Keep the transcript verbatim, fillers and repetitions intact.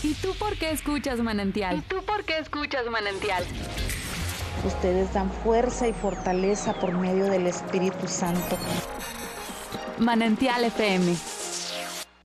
¿Y tú por qué escuchas Manantial? ¿Y tú por qué escuchas Manantial? Ustedes dan fuerza y fortaleza por medio del Espíritu Santo. Manantial F M.